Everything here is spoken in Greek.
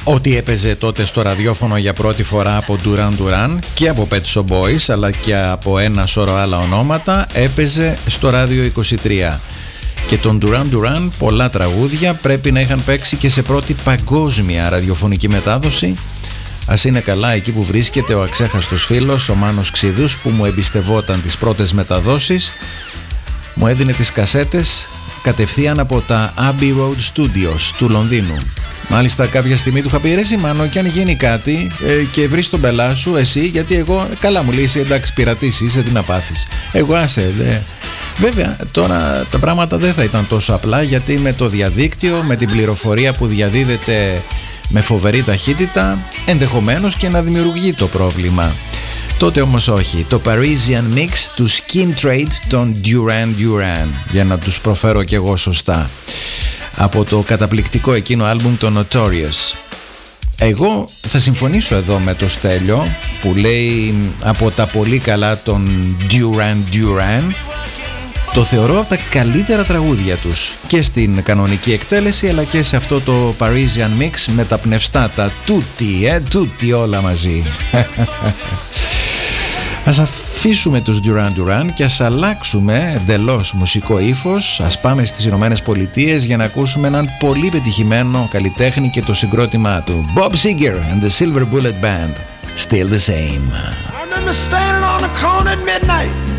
Ό,τι έπαιζε τότε στο ραδιόφωνο για πρώτη φορά από Duran Duran και από Pet Shop Boys αλλά και από ένα σώρο άλλα ονόματα έπαιζε στο ράδιο 23. Και τον Duran Duran πολλά τραγούδια πρέπει να είχαν παίξει και σε πρώτη παγκόσμια ραδιοφωνική μετάδοση. Ας είναι καλά εκεί που βρίσκεται ο αξέχαστος φίλος ο Μάνος Ξίδους που μου εμπιστευόταν τις πρώτες μεταδόσεις. Μου έδινε τις κασέτες κατευθείαν από τα Abbey Road Studios του Λονδίνου. Μάλιστα κάποια στιγμή του είχα πει: ρε Μάνο, κι αν γίνει κάτι και βρεις τον πελά σου εσύ, γιατί εγώ καλά μου λέει, εντάξει πειρατής είσαι, τι να πάθεις. Εγώ άσε δε. Βέβαια τώρα τα πράγματα δεν θα ήταν τόσο απλά, γιατί με το διαδίκτυο, με την πληροφορία που διαδίδεται με φοβερή ταχύτητα, ενδεχομένως και να δημιουργεί το πρόβλημα. Τότε όμως όχι. Το Parisian Mix του Skin Trade των Duran Duran, για να τους προφέρω κι εγώ σωστά, από το καταπληκτικό εκείνο άλμπουμ το Notorious. Εγώ θα συμφωνήσω εδώ με το Στέλιο που λέει από τα πολύ καλά των Duran Duran. Το θεωρώ από τα καλύτερα τραγούδια τους και στην κανονική εκτέλεση αλλά και σε αυτό το Parisian Mix με τα πνευστά, τα τούτι όλα μαζί. Ας αφήσουμε τους Duran Duran και ας αλλάξουμε εντελώς μουσικό ύφος. Ας πάμε στις Ηνωμένες Πολιτείες για να ακούσουμε έναν πολύ πετυχημένο καλλιτέχνη και το συγκρότημά του, Bob Seger and the Silver Bullet Band, Still the Same. I remember standing on the corner at midnight